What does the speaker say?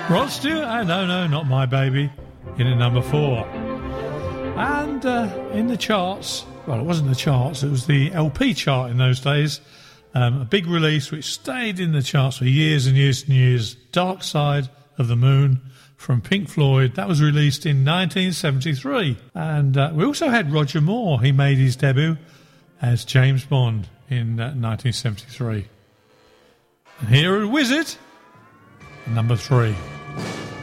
Rod Stewart, no, not My Baby, in at number 4. And in the charts, well, it wasn't the charts, it was the LP chart in those days. A big release which stayed in the charts for years and years and years. Dark Side of the Moon from Pink Floyd. That was released in 1973. And we also had Roger Moore. He made his debut as James Bond in 1973. And here at Wizard, number 3.